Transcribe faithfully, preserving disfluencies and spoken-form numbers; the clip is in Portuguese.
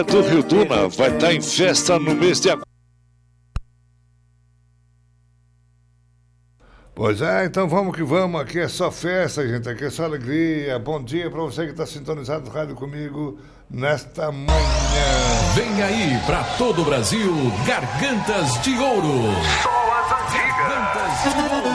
do Rio Duna vai estar em festa no mês de agosto. Pois é, então vamos que vamos. Aqui é só festa, gente. Aqui é só alegria. Bom dia para você que está sintonizado no rádio comigo nesta manhã. Vem aí para todo o Brasil, Gargantas de Ouro. Só as antigas. Gargantas de Ouro.